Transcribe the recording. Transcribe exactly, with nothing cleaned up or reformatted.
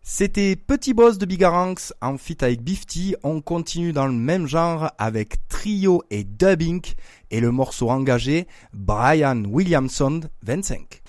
C'était Petit Boss de Bigaranx en feat avec Bifty. On continue dans le même genre avec Trio et Dubbing et le morceau engagé Brian Williamson vingt-cinq.